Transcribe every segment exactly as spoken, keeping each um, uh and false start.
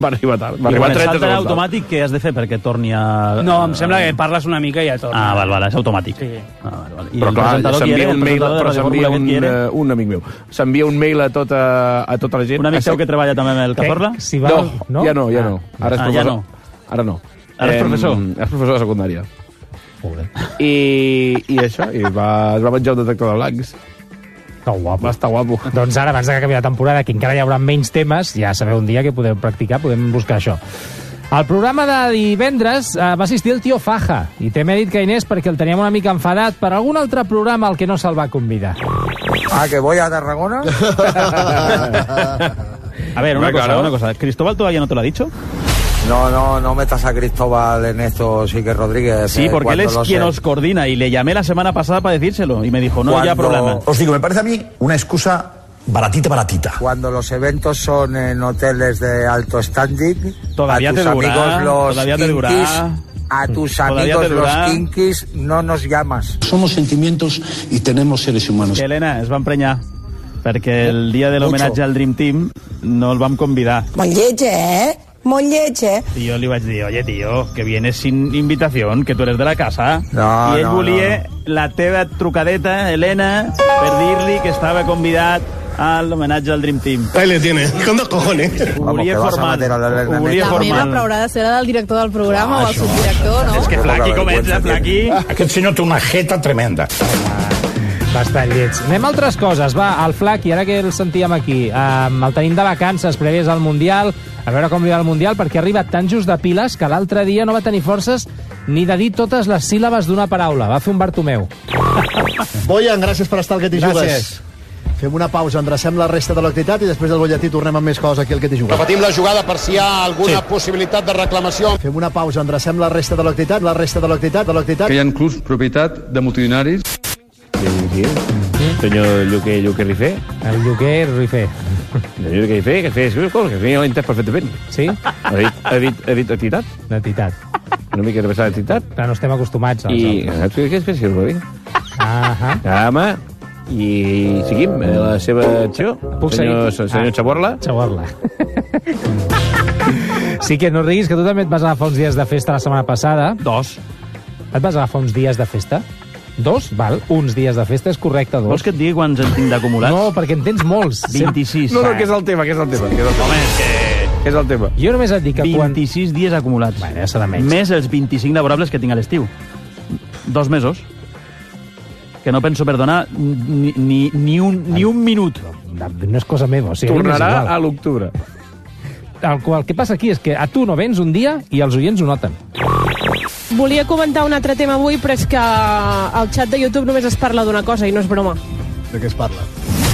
Va arribar tard. Va I arribar quan et trenta salta segons automàtic, què has de fer perquè torni a... No, em sembla que parles una mica i ja torna. Ah, val, val, és automàtic. Sí. Ah, val, val. I Però el clar, presentador qui s'envia era? un El mail, presentador de però Radio s'envia Fórmula, un, qui era? uh, un amic meu. S'envia un mail a tota, a tota la gent. Un amic seu que treballa també amb el Cazorla? Si va, No, no, ja no, ja no. Ara és Ah, professor. ja no. Ara no. Ara és professor? Em, és professor de secundària. Pobre. I, i això, i va, es va menjar un detector de blancs. Que guapo. Va estar guapo. Doncs ara, abans que acabi la temporada, que encara hi haurà menys temes, ja sabeu un dia que podeu practicar, podem buscar això. Al programa de divendres eh, va assistir el tio Faja, i té mèrit que Inés perquè el teníem una mica enfadat per algun altre programa al que no se'l va convidar. Ah, que voy a Tarragona. A ver, una Hombre, cosa, claro. una cosa. ¿Cristóbal todavía no te lo ha dicho? No, no, no metas a Cristóbal en esto, Sique Rodríguez. Sí, eh, porque él cuando es lo quien sé. os coordina y le llamé la semana pasada para decírselo y me dijo, no, ya Cuando- problema. Os digo, me parece a mí una excusa baratita, baratita. Cuando los eventos son en hoteles de alto standing, Todavía a tus te durará, amigos los todavía te kinkis, durará. a tus Todavía amigos te durará. los kinkis no nos llamas. Somos sentimientos y tenemos seres humanos. Que Helena es va emprenyar perquè el dia de l'homenatge al Dream Team no el vam convidar. Molt lleig, eh? Molt lleig, eh? I jo li vaig dir, oye, tío, que vienes sin invitación, que tu eres de la casa. No, I ell no, volia la teva trucadeta, Helena, per dir-li que estava convidat a l'homenatge al Dream Team. Ahí le tiene, con dos cojones. Ho Vamos, volia que vas a formal. meter a la Helena Ho volia Neta. La meva, però formal. haurà de ser la del director del programa Ah, o el això. subdirector, no? És que Poca Flaqui comença, vergüenza Flaqui. Aquest senyor té una jeta tremenda. Bastant lleig. Anem a altres coses. Va, el Flaqui, ara que el sentíem aquí, eh, el tenim de vacances prèvies al Mundial, a veure com li va el Mundial, perquè ha arribat tan just de piles que l'altre dia no va tenir forces ni de dir totes les síl·labes d'una paraula. Va fer un Bartomeu. Boyan, gràcies per estar al Que t'hi Gràcies. jugues. Fem una pausa, endrecem la resta de l'activitat i després del bolletí tornem amb més coses aquí al Que t'hi jugues. Repetim la jugada per si hi ha alguna possibilitat de reclamació. Fem una pausa, endrecem la resta de l'activitat, la resta de l'activitat, de l'activitat. Que hi ha clubs propietat de multitudinaris. Sí, sí. Senyor Lluquer, Lluquer Rifé. El Lluquer Rifé. Senyor Lluquer Rifé, que feia coses, que feia l'entès perfectament. Sí? Ha dit, ha dit, ha dit entitat. D'entitat. Una mica de passar d'entitat. Però no estem acostumats. I... Saps què és que si ho dir? Ahà. Ja, home. I seguim eh, la seva acció. Puc senyor, seguir? senyor Ah. Chaborla. Xaguarla. Sí que no riguis, que tu també et vas agafar uns dies de festa la setmana passada. Dos. Et vas agafar uns dies de festa? Dos? Val, uns dies de festa és correcte, dos. Vols que et digui quants en tinc d'acumulats? No, perquè en tens molts. vint-i-sis. No, no, que és el tema, que és el tema. Que és el tema. Home, és que... Que és el tema. Jo només et dic que quan... vint-i-sis dies acumulats. Bueno, ja serà menys. Més els vint-i-cinc laborables que tinc a l'estiu. Dos mesos. Que no penso perdonar ni, ni, ni, un, ni un minut. No és cosa meva. O sigui, Tornarà a l'octubre. El, el que passa aquí és que a tu no vens un dia i els oients ho noten. Volia comentar un altre tema avui, però és que al xat de YouTube només es parla d'una cosa i no és broma. De què es parla?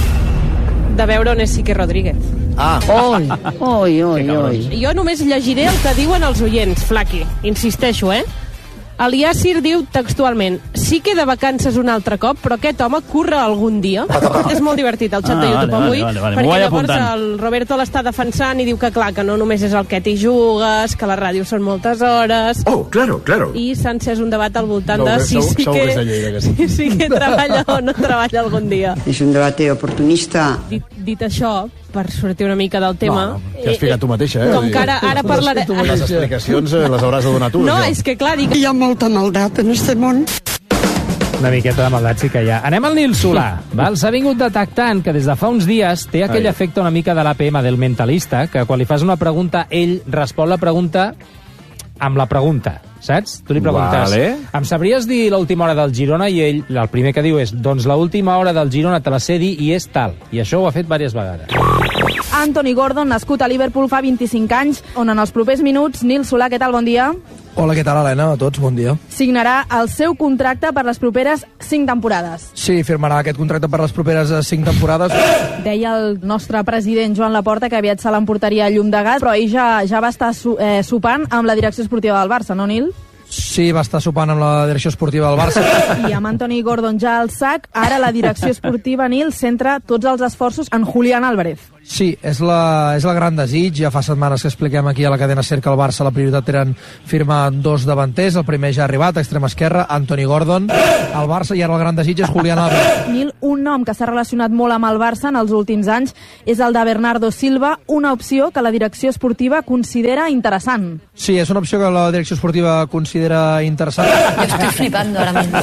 De veure on és Sique Rodríguez. Ah. Oi, oi, oi, oi. Jo només llegiré el que diuen els oients, Flaqui. Insisteixo, eh? El Yacir diu textualment: sí que de vacances un altre cop, però aquest home curra algun dia. És molt divertit el xat Ah, de YouTube vale, avui, vale, vale, vale. M'ho perquè vaig llavors apuntant. el Roberto l'està defensant i diu que clar, que no només és el que t'hi jugues, que la ràdio són moltes hores... Oh, claro, claro. I s'ha encès un debat al voltant No, de si segur- sí segur que és de que, Lleida, aquest. si sí que treballa o no treballa algun dia. És un debat oportunista. Dit, dit això, per sortir una mica del tema... No, no, que has ficat tu mateixa, eh? Com que ara, ara parlaré... Les explicacions eh, les hauràs de donar tu. No, això. és que clar, dic... Hi ha molta maldat en este món. Una miqueta de maldat sí que hi ha. Anem al Nil Solà. Val? S'ha vingut detectant que des de fa uns dies té aquell Ai. efecte una mica de l'A P M del mentalista, que quan li fas una pregunta, ell respon la pregunta amb la pregunta, saps? Tu li preguntes, Vale. em sabries dir l'última hora del Girona? I ell, el primer que diu és, doncs l'última hora del Girona te la sé dir i és tal. I això ho ha fet diverses vegades. Anthony Gordon, nascut a Liverpool fa vint-i-cinc anys, on en els propers minuts, Nil Solà, què tal, bon dia, Hola, què tal, Helena? A tots, bon dia. signarà el seu contracte per les properes cinc temporades. Sí, firmarà aquest contracte per les properes cinc temporades. Deia el nostre president Joan Laporta que aviat se l'emportaria a llum de gas, però ell ja, ja va estar su, eh, sopant amb la direcció esportiva del Barça, no, Nil? Sí, va estar sopant amb la direcció esportiva del Barça. I amb Anthony Gordon ja al sac, ara la direcció esportiva, Nil, centra tots els esforços en Julián Álvarez. Sí, és la, és el gran desig. Ja fa setmanes que expliquem aquí a la cadena SER que el Barça la prioritat eren firmar dos davanters. El primer ja ha arribat, a extrema esquerra, Anthony Gordon. El Barça, i ara el gran desig és Julián Álvarez. Nil, un nom que s'ha relacionat molt amb el Barça en els últims anys és el de Bernardo Silva, una opció que la direcció esportiva considera interessant. Sí, és una opció que la direcció esportiva considera interessant. Jo estic flipando ara mismo.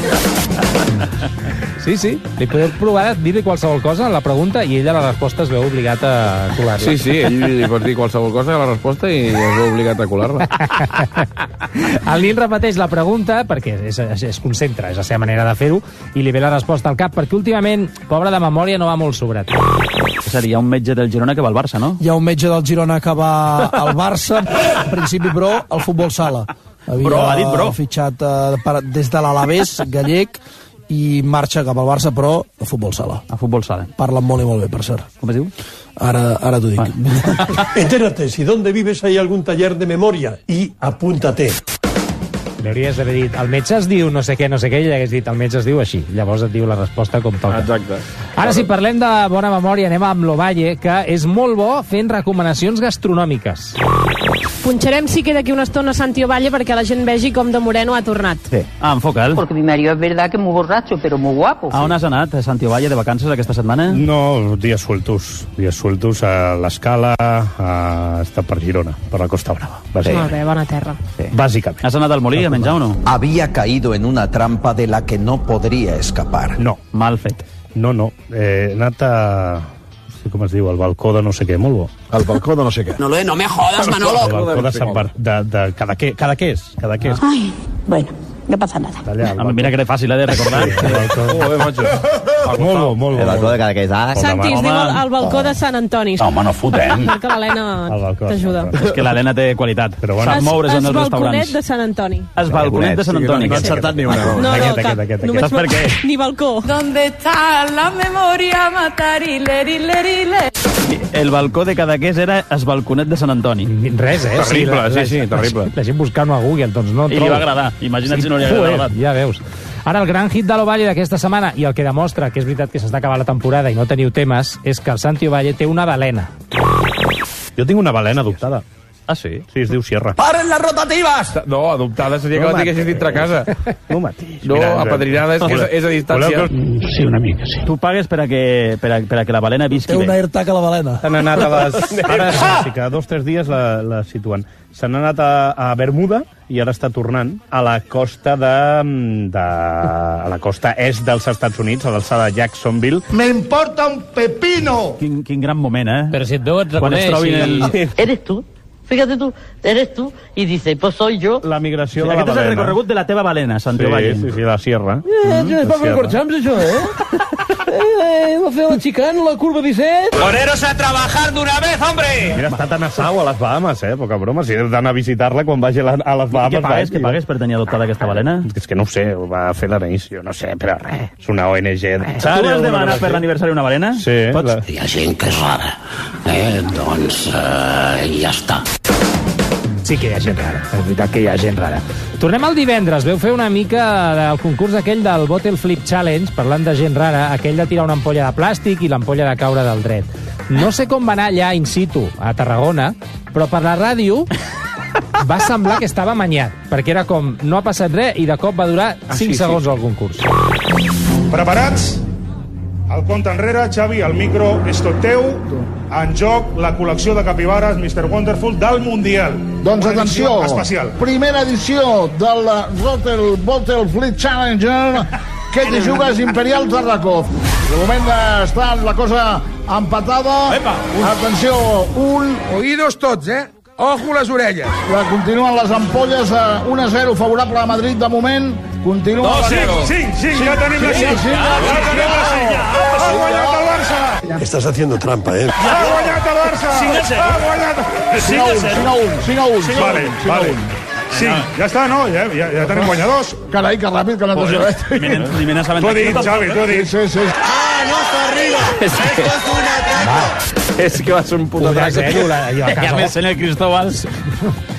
Sí, sí, li podeu provar de dir-li qualsevol cosa a la pregunta i ella la resposta es veu obligat a colar-la. Sí, sí, ell li pot dir qualsevol cosa a la resposta i es veu obligat a colar-la. El Nil repeteix la pregunta perquè es, es, es concentra, és la seva manera de fer-ho, i li ve la resposta al cap, perquè últimament, pobre de memòria, no va molt sobrat. És a dir, hi ha un metge del Girona que va al Barça, no? Hi ha un metge del Girona que va al Barça, en principi, però, al futbol sala. Havia Bro, ha dit bro. fitxat uh, per, des de l'Alavés, gallec, i marxa cap al Barça, però a futbol sala. A futbol sala. Parlen molt i molt bé, per cert. Com es diu? Ara, ara t'ho dic. Vale. Entérate, si donde vives hay algún taller de memoria y apúntate. Li hauries d'haver dit, el metge es diu no sé què, no sé què, i hagués dit, el metge es diu així. Llavors et diu la resposta com toca. Exacte. Ara, si parlem de bona memòria, anem amb l'Ovalle, que és molt bo fent recomanacions gastronòmiques. Punxarem sí que d'aquí una estona Santi Ovalle perquè la gent vegi com de Moreno ha tornat. Sí. Ah, enfoca'l. Porque mi marido es verdad que es muy borracho, pero muy guapo. A on has anat, Santi Ovalle, de vacances aquesta setmana? No, días sueltos. Días sueltos a l'Escala, a estar per Girona, per la Costa Brava. Sí. Molt bé, bona terra. Sí. Bàsicament. Has anat al Molí a menjar o no? Había caído en una trampa de la que no podría escapar. No. Mal fet. No, no. Eh, he anat a... No sé com es diu, el balcó de no sé què, molt bo. El balcó de no sé què. No, lo de no me jodas, Manolo. El balcó de Sant Bar... De, de Cadaqués. Cadaqués. Cadaqués. Ay, bueno, no pasa nada. Allà, Ah, mira que era fàcil, eh, de recordar. Sí, el balcó. Joder, macho. Molt bo, molt bo. El balcó de Cadaqués, ah? Santi, es diu el, el balcó de Sant Antoni. Home, no fotem. Perquè l'Helena t'ajuda. És que l'Helena té qualitat. Però bueno. Sap moure's en els Es balconet restaurants. de Sant Antoni. Es balconet de Sant Antoni. No ha encertat ni una. No, no, Aquest, cap. aquest, aquest, aquest. Només Saps per què? Ni balcó. ¿Dónde está la memoria? Matari, leri, leri, leri. El balcó de Cadaqués era es balconet de Sant Antoni. Res, eh? Terrible, la, sí, sí, terrible. La gent buscant-ho a Google, doncs no I li va agradar. Imagina't si no li hagués Joder, agradat. ja veus. Ara, el gran hit de l'Ovalle d'aquesta setmana, i el que demostra que és veritat que s'està acabant la temporada i no teniu temes, és que el Santi Ovalle té una balena. Jo tinc una balena adoptada. Ah, sí? Sí, es diu Sierra. ¡Paren las rotativas! No, adoptada seria que No la tinguessis dintre casa. No mateix. No, apadrinada és, és, és a distància. Sí, una mica, sí. Tu pagues per a que, per a, per a que la balena visqui Té una bé. AirTag a la balena. S'han anat a les... Ara sí que dos o tres dies la, la situen. S'han anat a, a Bermuda i ara està tornant a la costa de, de a la costa est dels Estats Units, a l'alçada de Jacksonville. Me importa un pepino. Quin, quin gran moment, eh? Però si et veu et Quan es reconeix. trobin el... ¿Eres tú? Fíjate tú, eres tú. Y dice, pues soy yo. La migració de la Aquest és el balena. recorregut de la teva balena, Santi Sí, Ovalle. sí, sí, la Sierra. Eh, és per recorxams, això, eh? Eh, va fer la xicana, la curva disset. Poneros a trabajar de una vez, hombre. Mira, ha estat a Nassau, a les Bahamas, eh? Poca broma, si heu d'anar a visitar-la quan vagi a, la, a les Bahamas. Què pagues, vaig, què pagues per tenir adoptada aquesta balena? És que no ho sé, ho va fer l'Anaïs, no sé, però res. És una O N G. Tu vas demanar per l'aniversari una balena? Sí. Pots? La... Hi ha gent que és rara. Eh? Doncs eh, ja està. Sí que hi ha gent rara, és veritat que hi ha gent rara. Tornem al divendres, veu fer una mica del concurs aquell del Bottle Flip Challenge, parlant de gent rara, aquell de tirar una ampolla de plàstic i l'ampolla de caure del dret. No sé com va anar allà in situ, a Tarragona, però per la ràdio va semblar que estava amanyat, perquè era com, no ha passat res, i de cop va durar cinc segons el concurs. Preparats? El compte enrere, Xavi, el micro és tot teu. En joc, la col·lecció de capibares mister Wonderful del Mundial. Doncs Una atenció, edició especial. primera edició del Bottle, Bottle Fleet Challenger que te jugues Imperial Tarrakov. De moment està la cosa empatada. Epa, atenció, un... Oídos tots, eh? Ojo les orelles. La continuen les ampolles, un a zero favorable a Madrid de moment. Continua No, la sí, sí, sí, ja tenim la cinc. sí, Ja tenim la cinc. Ha guanyat el Barça. Estás haciendo trampa, eh? Ha guanyat el Barça. cinc a zero. Ha guanyat... cinc a zero. cinc a un, cinc a un. Vale, vale. Sí, ja està, no? Ja, ja, ja tenim guanyadors. Carai, que ràpid que l'han deixat. Ni me n'has T'ho he dit, Xavi, t'ho he dit. Sí, sí. Ah, no s'arriba. Esto es una trampa. És que va ser un puto Podrà ser, atac. la- i a I a casa- més, senyor Cristóbal...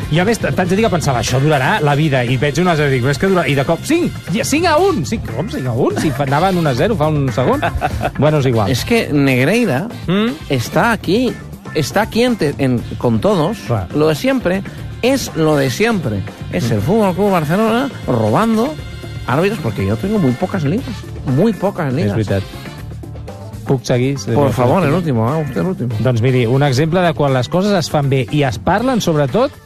Jo a més t'haig de dir que pensava, això durarà la vida, i veig un a zero, i dic, és que durarà, i de cop, cinc, cinc a un, cinc, com cinc a un? Si anaven un a zero fa un segon. Bueno, és igual. Es que Negreira ¿Mm? está aquí, está aquí en te, en, con todos, claro. Lo de siempre es lo de siempre, es el Fútbol Club Barcelona robando árbitros, porque yo tengo muy pocas ligas, muy pocas ligas. És veritat. Puc seguir? Por favor, el último, ah, usted el último. Doncs miri, un exemple de quan les coses es fan bé i es parlen, sobretot,